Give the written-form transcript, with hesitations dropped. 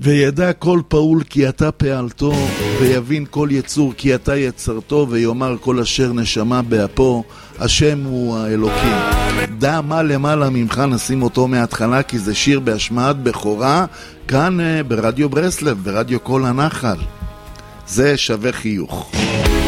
וידע כל פעול כי אתה פעלתו, ויבין כל יצור כי אתה יצרתו, ויאמר כל אשר נשמה באפו, השם הוא האלוקים. דע מה למעלה ממך, נשים אותו מההתחלה, כי זה שיר בהשמעת בכורה, כאן ברדיו ברסלב, ברדיו כל הנחל. זה שווה חיוך.